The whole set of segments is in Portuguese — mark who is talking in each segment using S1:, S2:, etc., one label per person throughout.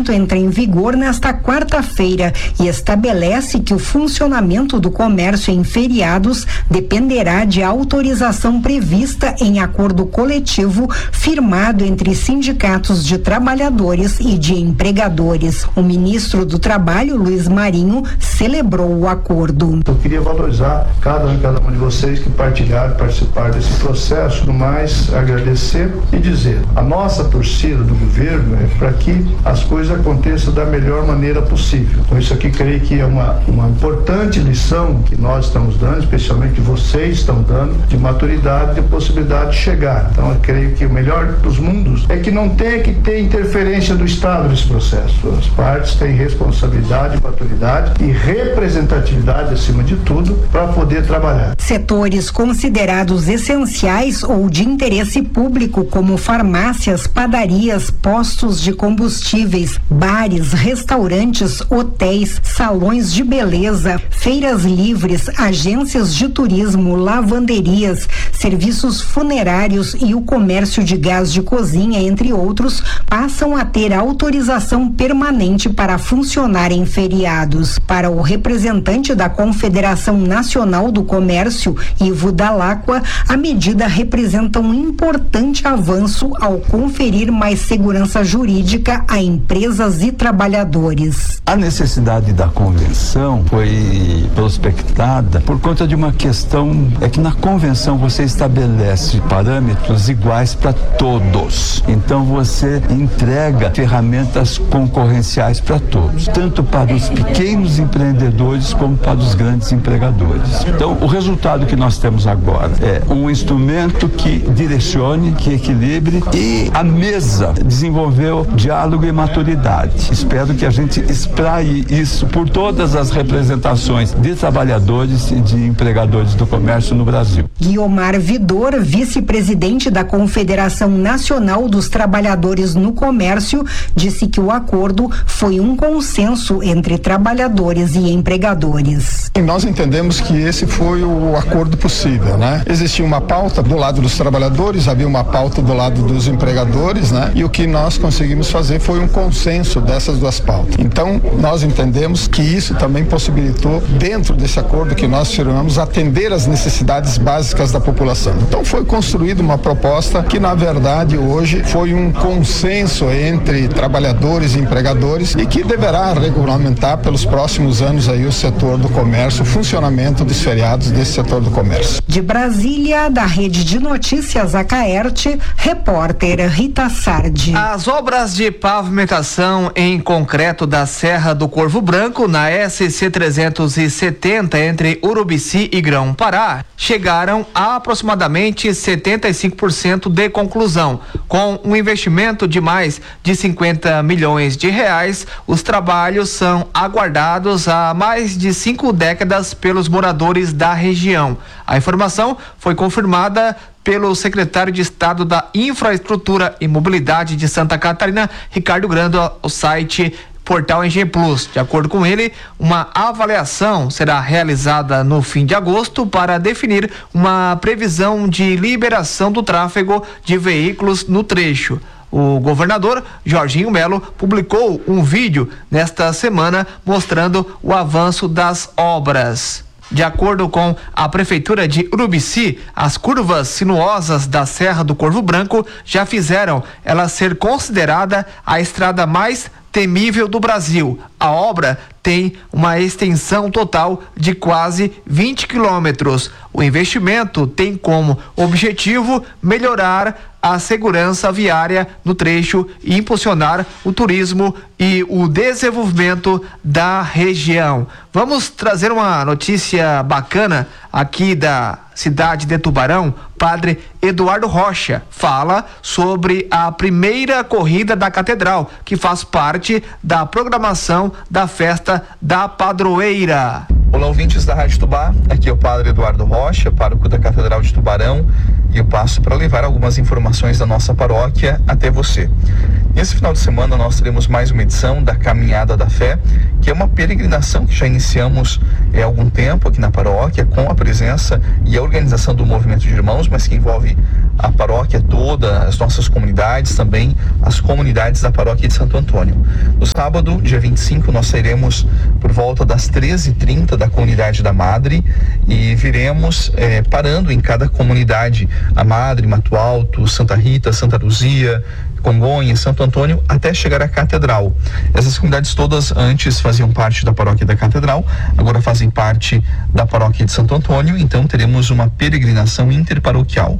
S1: regulamento entra em vigor nesta quarta-feira e estabelece que o funcionamento do comércio em feriados dependerá de autorização prevista em acordo coletivo firmado entre sindicatos de trabalhadores e de empregadores. O ministro do Trabalho, Luiz Marinho, celebrou o acordo.
S2: Eu queria valorizar cada um de vocês que participaram desse processo, no mais agradecer e dizer, a nossa torcida do governo é para que as coisas aconteçam da melhor maneira possível. Então isso aqui creio que é uma importante lição que nós estamos dando, especialmente que vocês estão dando, de maturidade, de possibilidade de chegar. Então eu creio que o melhor dos mundos é que não tenha que ter interferência do Estado nesse processo. As partes têm responsabilidade, maturidade e representatividade acima de tudo para poder trabalhar.
S1: Setores considerados essenciais ou de interesse público, como farmácias, padarias, postos de combustíveis, bares, restaurantes, hotéis, salões de beleza, feiras livres, agências de turismo, lavanderias, serviços funerários e o comércio de gás de cozinha, entre outros, passam a ter autorização permanente para funcionar em feriados. Para o representante da Confederação Nacional do Comércio, Ivo Dalacqua, a medida representa um importante avanço ao conferir mais segurança jurídica a empresas e trabalhadores.
S3: A necessidade da convenção foi prospectada por conta de uma questão, é que na convenção você estabelece parâmetros iguais para todos. Então você entrega ferramentas concorrenciais para todos, tanto para os pequenos empreendedores como para os grandes empregadores. Então o resultado que nós temos agora é um instrumento que direcione, que equilibre, e a mesa desenvolveu diálogo e maturidade. Espero que a gente espraie isso por todas as representações de trabalhadores e de empregadores do comércio no Brasil.
S1: Guiomar Vidor, vice-presidente da Confederação Nacional dos Trabalhadores no Comércio, disse que o acordo foi um consenso entre trabalhadores e empregadores.
S4: Nós entendemos que esse foi o acordo possível, né? Existia uma pauta do lado dos trabalhadores, havia uma pauta do lado dos empregadores, né? E o que nós conseguimos fazer foi um consenso dessas duas pautas. Então, nós entendemos que isso também possibilitou, dentro desse acordo que nós firmamos, atender às necessidades básicas da população. Então, foi construída uma proposta que, na verdade, hoje foi um consenso entre trabalhadores e empregadores e que deverá regulamentar pelos próximos anos aí o setor do comércio, o funcionamento dos feriados desse setor do comércio.
S1: De Brasília, da Rede de Notícias Acaerte, repórter Rita Sardi.
S5: As obras de pavimentação em concreto da Serra do Corvo Branco, na SC 370, entre Urubici e Grão-Pará, chegaram a aproximadamente 75% de conclusão. Com um investimento de mais de 50 milhões de reais, os trabalhos são aguardados há mais de 5 décadas pelos moradores da região. A informação foi confirmada pelo secretário de Estado da Infraestrutura e Mobilidade de Santa Catarina, Ricardo Grando, ao site Portal Engie Plus. De acordo com ele, uma avaliação será realizada no fim de agosto para definir uma previsão de liberação do tráfego de veículos no trecho. O governador Jorginho Melo publicou um vídeo nesta semana mostrando o avanço das obras. De acordo com a Prefeitura de Urubici, as curvas sinuosas da Serra do Corvo Branco já fizeram ela ser considerada a estrada mais temível do Brasil. A obra tem uma extensão total de quase 20 quilômetros. O investimento tem como objetivo melhorar a segurança viária no trecho e impulsionar o turismo e o desenvolvimento da região. Vamos trazer uma notícia bacana aqui da cidade de Tubarão. Padre Eduardo Rocha fala sobre a primeira corrida da Catedral, que faz parte da programação da festa da Padroeira.
S6: Olá, ouvintes da Rádio Tubá, aqui é o Padre Eduardo Rocha, pároco da Catedral de Tubarão, e eu passo para levar algumas informações da nossa paróquia até você. Nesse final de semana nós teremos mais uma edição da Caminhada da Fé, que é uma peregrinação que já iniciamos há algum tempo aqui na paróquia, com a presença e a organização do Movimento de Irmãos, mas que envolve a paróquia toda, as nossas comunidades, também as comunidades da paróquia de Santo Antônio. No sábado, dia 25, nós sairemos por volta das 13h30 da comunidade da Madre e viremos parando em cada comunidade, a Madre, Mato Alto, Santa Rita, Santa Luzia, Congonhas, Santo Antônio, até chegar à Catedral. Essas comunidades todas antes faziam parte da paróquia da Catedral, agora fazem parte da paróquia de Santo Antônio, então teremos uma peregrinação interparoquial.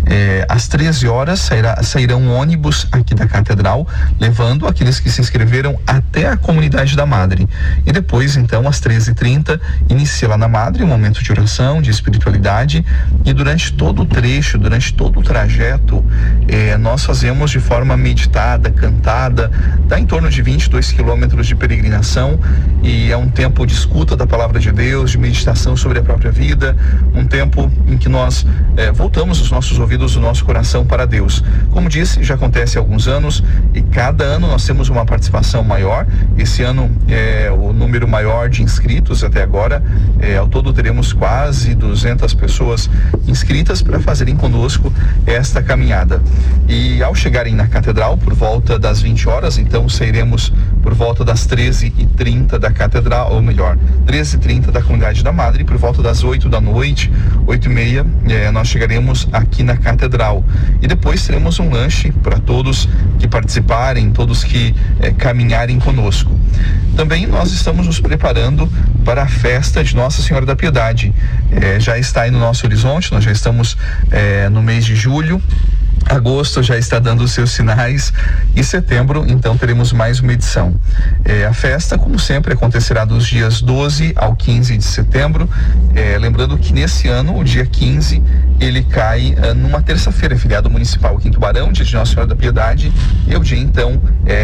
S6: Às 13 horas sairão ônibus aqui da Catedral, levando aqueles que se inscreveram até a comunidade da Madre. E depois, então, às 13h30, inicia lá na Madre um momento de oração, de espiritualidade, e durante todo o trecho, durante todo o trajeto, nós fazemos de forma meditada, cantada, dá em torno de 22 quilômetros de peregrinação, e é um tempo de escuta da palavra de Deus, de meditação sobre a própria vida, um tempo em que nós voltamos os nossos ouvidos, o nosso coração para Deus. Como disse, já acontece há alguns anos, e cada ano nós temos uma participação maior. Esse ano é o número maior de inscritos até agora, ao todo teremos quase 200 pessoas inscritas para fazerem conosco esta caminhada. E ao chegarem na Catedral por volta das 20 horas, então sairemos por volta das 13h30 da Catedral, ou melhor, 13h30 da comunidade da Madre, por volta das 8 da noite, 8h30, nós chegaremos aqui na Catedral. E depois teremos um lanche para todos que participarem, todos que caminharem conosco. Também nós estamos nos preparando para a festa de Nossa Senhora da Piedade. Já está aí no nosso horizonte, nós já estamos no mês de julho. Agosto já está dando os seus sinais, e setembro então teremos mais uma edição. A festa, como sempre, acontecerá dos dias 12 ao 15 de setembro, lembrando que nesse ano, o dia 15, ele cai numa terça-feira, feriado municipal aqui em Tubarão, dia de Nossa Senhora da Piedade, e é o dia então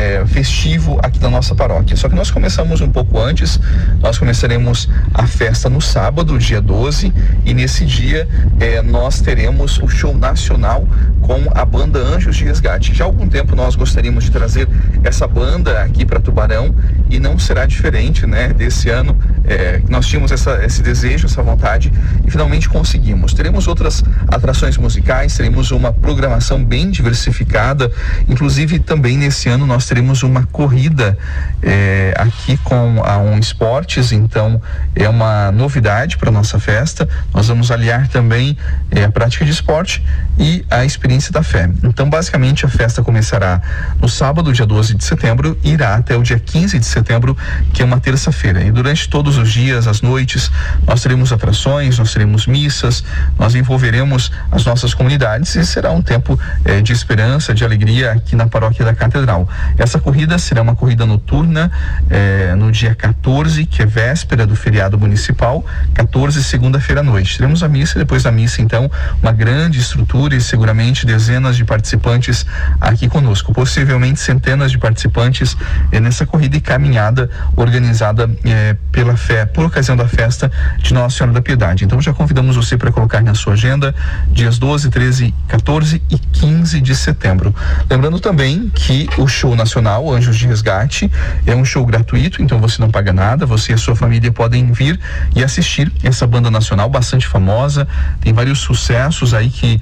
S6: festivo aqui da nossa paróquia. Só que nós começamos um pouco antes, nós começaremos a festa no sábado, dia 12, e nesse dia nós teremos o show nacional com a banda Anjos de Resgate. Já há algum tempo nós gostaríamos de trazer essa banda aqui para Tubarão, e não será diferente, né? Desse ano nós tínhamos esse desejo, essa vontade, e finalmente conseguimos. Teremos outras atrações musicais, teremos uma programação bem diversificada, inclusive também nesse ano nós teremos uma corrida aqui com a ON Esportes, então é uma novidade para nossa festa. Nós vamos aliar também a prática de esporte e a experiência da fé. Então, basicamente, a festa começará no sábado, dia 12 de setembro, e irá até o dia 15 de setembro, que é uma terça-feira. E durante todos os dias, as noites, nós teremos atrações, nós teremos missas, nós envolveremos as nossas comunidades, e será um tempo de esperança, de alegria aqui na paróquia da Catedral. Essa corrida será uma corrida noturna no dia 14, que é véspera do feriado municipal, 14, segunda-feira à noite. Teremos a missa, e depois da missa, então, uma grande estrutura e seguramente dezenas de participantes aqui conosco, possivelmente centenas de participantes nessa corrida e caminhada organizada pela fé, por ocasião da festa de Nossa Senhora da Piedade. Então já convidamos você para colocar na sua agenda dias 12, 13, 14 e 15 de setembro. Lembrando também que o show nacional Anjos de Resgate é um show gratuito, então você não paga nada, você e a sua família podem vir e assistir essa banda nacional bastante famosa, tem vários sucessos aí que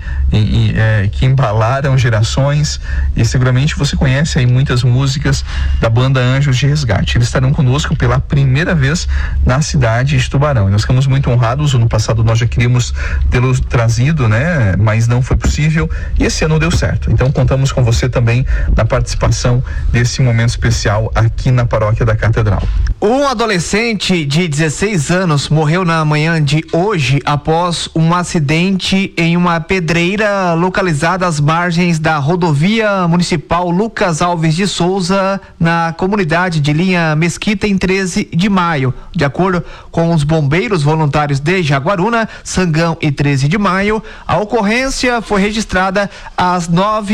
S6: embalaram gerações, e seguramente você conhece aí muitas músicas da banda Anjos de Resgate. Eles estarão conosco pela primeira vez na cidade de Tubarão, e nós ficamos muito honrados. Ano passado nós já queríamos tê-los trazido, né? Mas não foi possível, e esse ano deu certo. Então contamos com você também na participação desse momento especial aqui na paróquia da Catedral.
S5: Um adolescente de 16 anos morreu na manhã de hoje após um acidente em uma pedreira localizada às margens da rodovia municipal Lucas Alves de Souza, na comunidade de Linha Mesquita, em 13 de maio. De acordo com os bombeiros voluntários de Jaguaruna, Sangão e 13 de maio, a ocorrência foi registrada às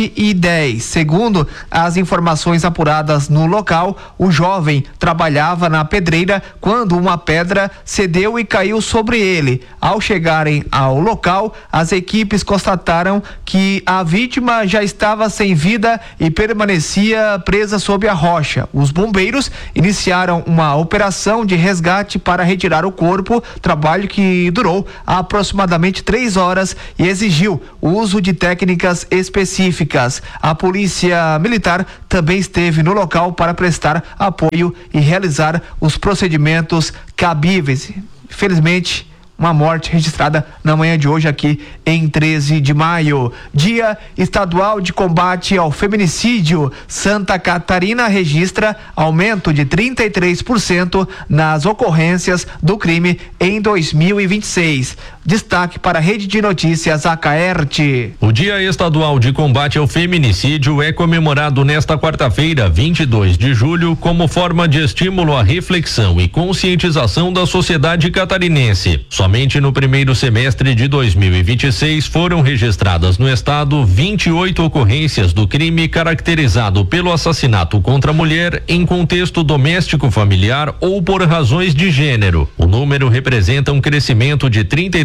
S5: 9h10. Segundo as informações apuradas no local, o jovem trabalhava na na pedreira quando uma pedra cedeu e caiu sobre ele. Ao chegarem ao local, as equipes constataram que a vítima já estava sem vida e permanecia presa sob a rocha. Os bombeiros iniciaram uma operação de resgate para retirar o corpo, trabalho que durou aproximadamente 3 horas e exigiu o uso de técnicas específicas. A polícia militar também esteve no local para prestar apoio e realizar os procedimentos cabíveis. Felizmente, uma morte registrada na manhã de hoje aqui em 13 de maio. Dia Estadual de Combate ao Feminicídio. Santa Catarina registra aumento de 33% nas ocorrências do crime em 2026. Destaque para a Rede de Notícias Acaerte.
S7: O Dia Estadual de Combate ao Feminicídio é comemorado nesta quarta-feira, 22 de julho, como forma de estímulo à reflexão e conscientização da sociedade catarinense. Somente no primeiro semestre de 2026 foram registradas no estado 28 ocorrências do crime caracterizado pelo assassinato contra a mulher em contexto doméstico familiar ou por razões de gênero. O número representa um crescimento de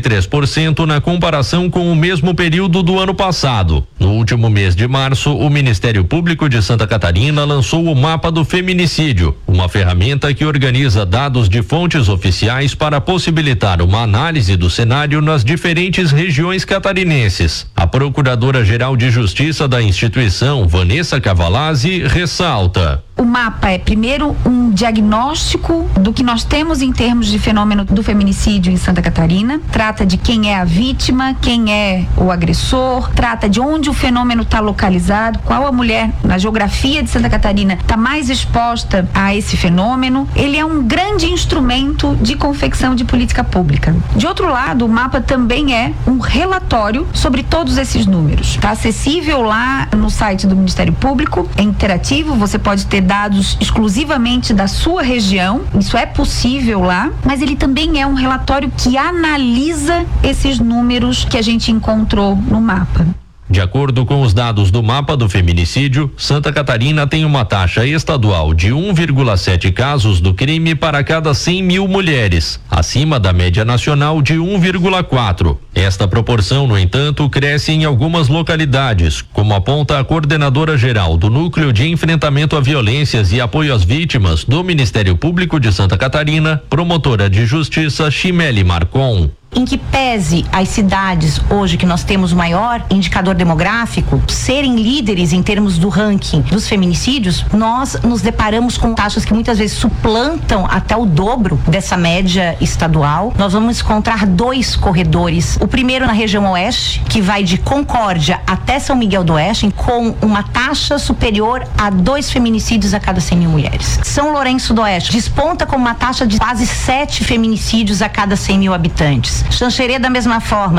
S7: 33% na comparação com o mesmo período do ano passado. No último mês de março, o Ministério Público de Santa Catarina lançou o Mapa do Feminicídio, uma ferramenta que organiza dados de fontes oficiais para possibilitar uma análise do cenário nas diferentes regiões catarinenses. A Procuradora-Geral de Justiça da instituição, Vanessa Cavalazzi, ressalta:
S8: o mapa é, primeiro, um diagnóstico do que nós temos em termos de fenômeno do feminicídio em Santa Catarina. Trata de quem é a vítima, quem é o agressor, trata de onde o fenômeno está localizado, qual a mulher na geografia de Santa Catarina está mais exposta a esse fenômeno. Ele é um grande instrumento de confecção de política pública. De outro lado, o mapa também é um relatório sobre todos esses números. Está acessível lá no site do Ministério Público, é interativo, você pode ter dados exclusivamente da sua região, isso é possível lá, mas ele também é um relatório que analisa esses números que a gente encontrou no mapa.
S7: De acordo com os dados do Mapa do Feminicídio, Santa Catarina tem uma taxa estadual de 1,7 casos do crime para cada 100 mil mulheres, acima da média nacional de 1,4. Esta proporção, no entanto, cresce em algumas localidades, como aponta a coordenadora-geral do Núcleo de Enfrentamento a Violências e Apoio às Vítimas do Ministério Público de Santa Catarina, promotora de justiça Chimeli Marcon.
S9: Em que pese as cidades hoje que nós temos o maior indicador demográfico serem líderes em termos do ranking dos feminicídios, nós nos deparamos com taxas que muitas vezes suplantam até o dobro dessa média estadual. Nós vamos encontrar 2 corredores. O primeiro na região oeste, que vai de Concórdia até São Miguel do Oeste, com uma taxa superior a 2 feminicídios a cada 100 mil mulheres. São Lourenço do Oeste desponta com uma taxa de quase 7 feminicídios a cada 100 mil habitantes. Xanxerê da mesma forma,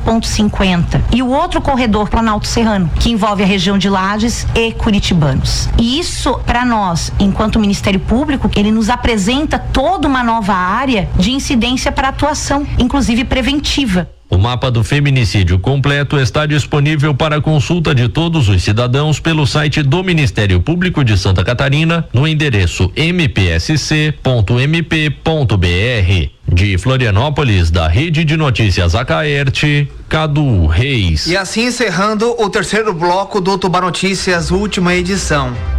S9: 5,50. E o outro corredor, Planalto Serrano, que envolve a região de Lages e Curitibanos. E isso, para nós, enquanto Ministério Público, ele nos apresenta toda uma nova área de incidência para atuação, inclusive preventiva.
S7: O Mapa do Feminicídio completo está disponível para consulta de todos os cidadãos pelo site do Ministério Público de Santa Catarina, no endereço mpsc.mp.br. De Florianópolis, da Rede de Notícias Acaerte, Cadu Reis.
S5: E assim encerrando o terceiro bloco do Tubar Notícias, última edição.